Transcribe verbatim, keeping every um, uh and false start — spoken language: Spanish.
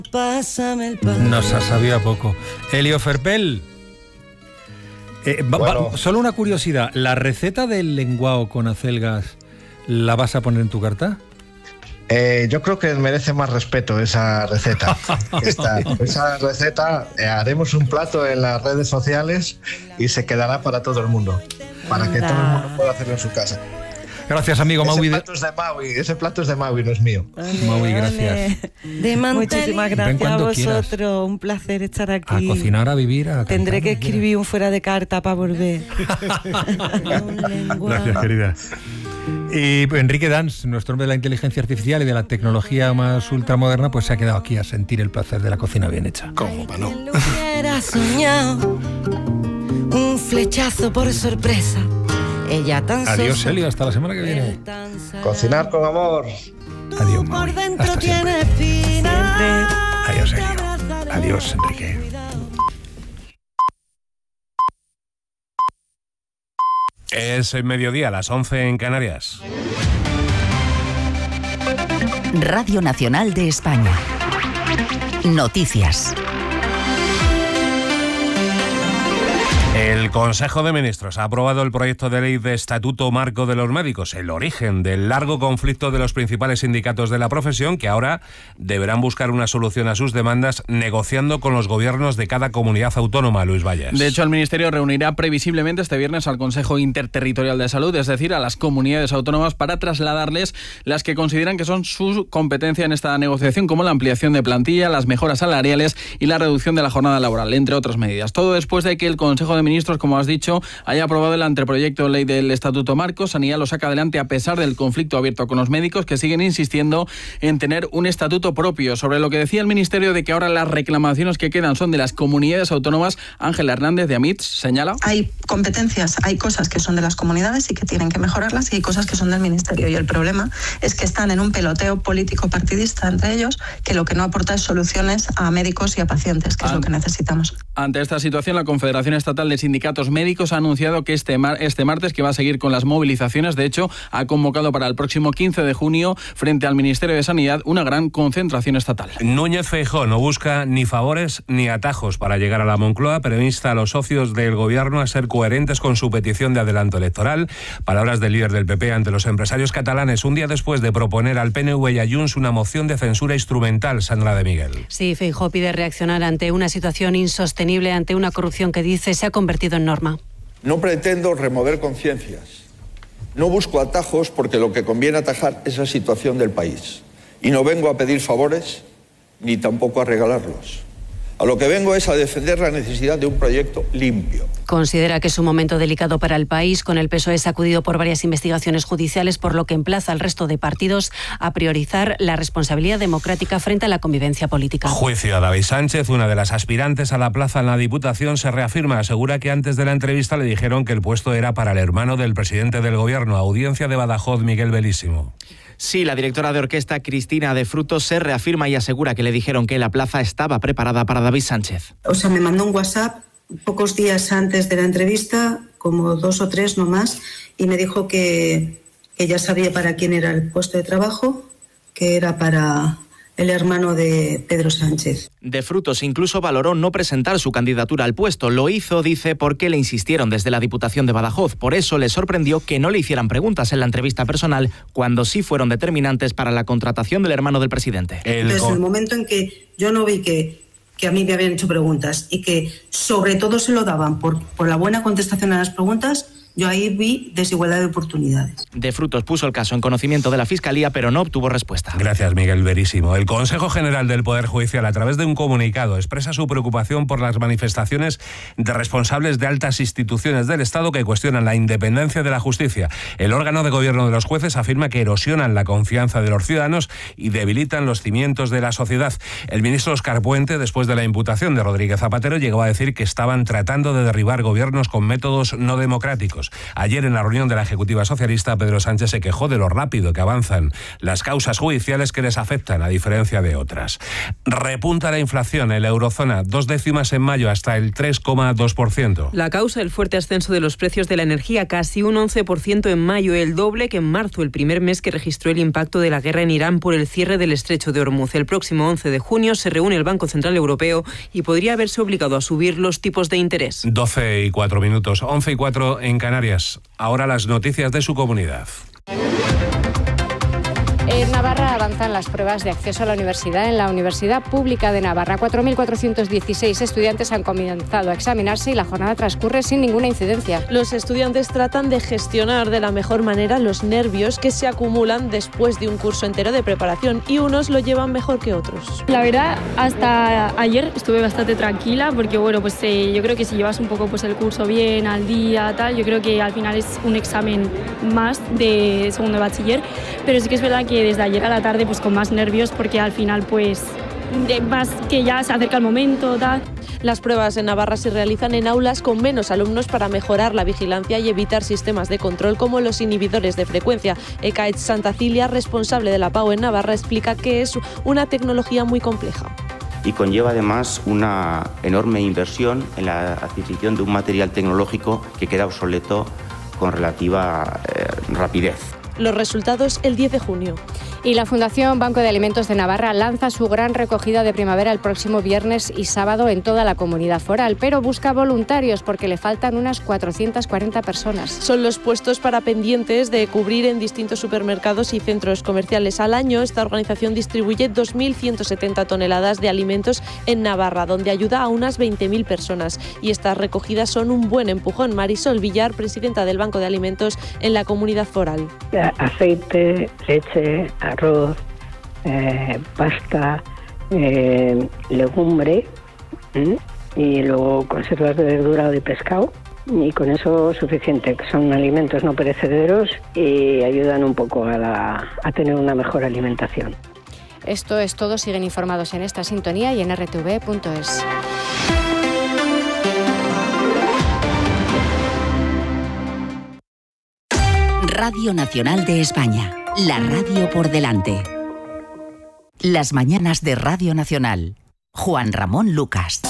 Pásame el pan. Nos ha sabido a poco. Elio Ferpel. Eh, va, bueno. va, solo una curiosidad. ¿La receta del lenguao con acelgas la vas a poner en tu carta? Eh, yo creo que merece más respeto esa receta. Esta, esa receta, eh, haremos un plato en las redes sociales y se quedará para todo el mundo, para que todo el mundo pueda hacerlo en su casa. Gracias, amigo Ese Maui. plato es de Maui, ese plato es de Maui, no es mío. Vale, Maui, vale. gracias. De Muchísimas gracias a vosotros, quieras. un placer estar A aquí. cocinar, a vivir, a cantar, Tendré que lo que escribir un fuera de carta para volver. Gracias, querida. Y pues, Enrique Dans, nuestro hombre de la inteligencia artificial y de la tecnología más ultramoderna, pues se ha quedado aquí a sentir el placer de la cocina bien hecha. ¿Cómo pa' no? Lo hubiera soñado, un flechazo por sorpresa. Ella tan Adiós, sosa, Elio, hasta la semana que viene. él tan sana. Cocinar con amor. Adiós, Por Maui. dentro Hasta tiene siempre. espinas. Adiós, Te Elio. abrazaré. Adiós, Enrique. Es el mediodía, a las once en Canarias. Radio Nacional de España. Noticias. El Consejo de Ministros ha aprobado el proyecto de ley de Estatuto Marco de los Médicos, el origen del largo conflicto de los principales sindicatos de la profesión, que ahora deberán buscar una solución a sus demandas negociando con los gobiernos de cada comunidad autónoma. Luis Valles. De hecho, el Ministerio reunirá previsiblemente este viernes al Consejo Interterritorial de Salud, es decir, a las comunidades autónomas, para trasladarles las que consideran que son su competencia en esta negociación, como la ampliación de plantilla, las mejoras salariales y la reducción de la jornada laboral, entre otras medidas. Todo después de que el Consejo de Ministros, como has dicho, haya aprobado el anteproyecto de ley del Estatuto Marco. Sanidad lo saca adelante a pesar del conflicto abierto con los médicos, que siguen insistiendo en tener un estatuto propio. Sobre lo que decía el Ministerio de que ahora las reclamaciones que quedan son de las comunidades autónomas, Ángela Hernández de Amits señala: hay competencias, hay cosas que son de las comunidades y que tienen que mejorarlas, y hay cosas que son del Ministerio, y el problema es que están en un peloteo político partidista entre ellos, que lo que no aporta es soluciones a médicos y a pacientes, que es lo que necesitamos. Ante esta situación, la Confederación Estatal de Sindicatos Médicos ha anunciado que este, mar, este martes que va a seguir con las movilizaciones. De hecho, ha convocado para el próximo quince de junio, frente al Ministerio de Sanidad, una gran concentración estatal. Núñez Feijóo no busca ni favores ni atajos para llegar a la Moncloa, pero insta a los socios del gobierno a ser coherentes con su petición de adelanto electoral. Palabras del líder del P P ante los empresarios catalanes, un día después de proponer al P N V y a Junts una moción de censura instrumental. Sandra de Miguel. Sí, Feijóo pide reaccionar ante una situación insostenible, ante una corrupción que dice se ha convertido en norma. No pretendo remover conciencias. No busco atajos porque lo que conviene atajar es la situación del país. Y no vengo a pedir favores ni tampoco a regalarlos. A lo que vengo es a defender la necesidad de un proyecto limpio. Considera que es un momento delicado para el país, con el P S O E sacudido por varias investigaciones judiciales, por lo que emplaza al resto de partidos a priorizar la responsabilidad democrática frente a la convivencia política. Juicio a David Sánchez, una de las aspirantes a la plaza en la Diputación, se reafirma. Asegura que antes de la entrevista le dijeron que el puesto era para el hermano del presidente del Gobierno. Audiencia de Badajoz, Miguel Belísimo. Sí, la directora de orquesta Cristina de Frutos se reafirma y asegura que le dijeron que la plaza estaba preparada para David Sánchez. O sea, me mandó un WhatsApp pocos días antes de la entrevista, como dos o tres no más, y me dijo que, que ya sabía para quién era el puesto de trabajo, que era para el hermano de Pedro Sánchez. De Frutos incluso valoró no presentar su candidatura al puesto. Lo hizo, dice, porque le insistieron desde la Diputación de Badajoz. Por eso le sorprendió que no le hicieran preguntas en la entrevista personal, cuando sí fueron determinantes para la contratación del hermano del presidente. El Entonces, el momento en que yo no vi que, que a mí me habían hecho preguntas y que sobre todo se lo daban por, por la buena contestación a las preguntas, yo ahí vi desigualdad de oportunidades. De Frutos puso el caso en conocimiento de la Fiscalía, pero no obtuvo respuesta. Gracias, Miguel Verísimo. El Consejo General del Poder Judicial, a través de un comunicado, expresa su preocupación por las manifestaciones de responsables de altas instituciones del Estado que cuestionan la independencia de la justicia. El órgano de gobierno de los jueces afirma que erosionan la confianza de los ciudadanos y debilitan los cimientos de la sociedad. El ministro Óscar Puente, después de la imputación de Rodríguez Zapatero, llegó a decir que estaban tratando de derribar gobiernos con métodos no democráticos. minutos. Ayer, en la reunión de la Ejecutiva Socialista, Pedro Sánchez se quejó de lo rápido que avanzan las causas judiciales que les afectan, a diferencia de otras. Repunta la inflación en la eurozona, dos décimas en mayo, hasta el tres coma dos por ciento. La causa, el fuerte ascenso de los precios de la energía, casi un once por ciento en mayo, el doble que en marzo, el primer mes que registró el impacto de la guerra en Irán por el cierre del estrecho de Hormuz. El próximo once de junio se reúne el Banco Central Europeo y podría haberse obligado a subir los tipos de interés. doce y cuatro minutos, once y cuatro en Canarias. Ahora las noticias de su comunidad. En Navarra avanzan las pruebas de acceso a la universidad en la Universidad Pública de Navarra. cuatro mil cuatrocientos dieciséis estudiantes han comenzado a examinarse y la jornada transcurre sin ninguna incidencia. Los estudiantes tratan de gestionar de la mejor manera los nervios que se acumulan después de un curso entero de preparación, y unos lo llevan mejor que otros. La verdad, hasta ayer estuve bastante tranquila porque, bueno, pues eh, yo creo que si llevas un poco pues el curso bien, al día, tal, yo creo que al final es un examen más de segundo de bachiller, pero sí que es verdad que desde ayer a la tarde pues con más nervios porque al final pues de más que ya se acerca el momento, tal. Las pruebas en Navarra se realizan en aulas con menos alumnos para mejorar la vigilancia y evitar sistemas de control como los inhibidores de frecuencia. Ekaetz Santacilia, responsable de la PAU en Navarra, explica que es una tecnología muy compleja. Y conlleva además una enorme inversión en la adquisición de un material tecnológico que queda obsoleto con relativa eh, rapidez. Los resultados el diez de junio. Y la Fundación Banco de Alimentos de Navarra lanza su gran recogida de primavera el próximo viernes y sábado en toda la comunidad foral, pero busca voluntarios porque le faltan unas cuatrocientas cuarenta personas. Son los puestos para pendientes de cubrir en distintos supermercados y centros comerciales. Al año, esta organización distribuye dos mil ciento setenta toneladas de alimentos en Navarra, donde ayuda a unas veinte mil personas. Y estas recogidas son un buen empujón. Marisol Villar, presidenta del Banco de Alimentos en la comunidad foral. Aceite, leche, arroz, eh, pasta, eh, legumbre ¿eh? y luego conservas de verdura o de pescado, y con eso suficiente, que son alimentos no perecederos y ayudan un poco a, la, a tener una mejor alimentación. Esto es todo, siguen informados en esta sintonía y en r t v punto es. Radio Nacional de España, la radio por delante. Las mañanas de Radio Nacional. Juan Ramón Lucas.